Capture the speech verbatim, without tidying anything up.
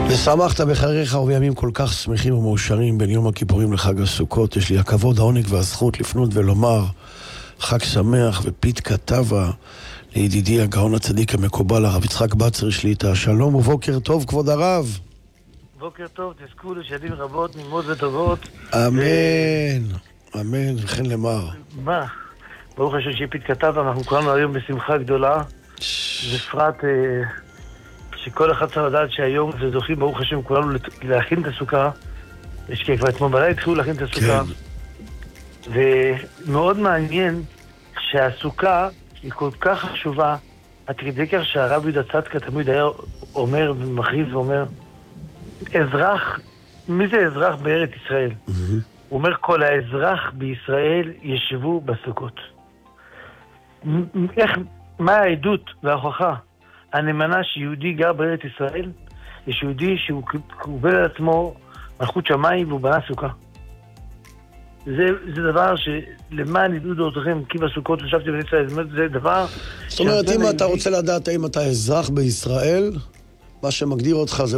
ושמחת בחייך ובימים כל כך שמחים ומאושרים בין יום הכיפורים לחג הסוכות. יש לי הכבוד, העונג והזכות לפנות ולומר חג שמח ופית כתבה לידידי הגאון הצדיק המקובל הרב יצחק בצרי שליט"א. שלום ובוקר טוב כבוד הרב. בוקר טוב, תזכו לשנים רבות, נעימות וטובות. אמן, אמן, וכן למר. מה? ברוך השם שפית כתבה, אנחנו כולנו היום בשמחה גדולה, בפרט שכל אחד צריך לדעת שהיום זה זוכים ברוך השם כולנו להכין את הסוכה. יש כי כבר אתמול בלילה התחילו להכין את הסוכה. ומאוד מעניין שהסוכה היא כל כך חשובה, עד כדי כך שהרב יהודה צדקה תמיד היה אומר ומכריז ואומר, אזרח, מי זה אזרח בארץ ישראל? Mm-hmm. הוא אומר, כל האזרח בישראל ישבו בסוכות. איך, מה העדות וההוכחה הנאמנה שיהודי גר בארץ ישראל? יש יהודי שהוא קובל על עצמו מלכות שמיים והוא בנה סוכה. זה, זה דבר שלמען ידעו דעותיכם כי בסוכות ישבתי בני ישראל. זה דבר... זאת אומרת, אם אתה רוצה לדעת האם אתה אזרח בישראל, מה שמגדיר אותך זה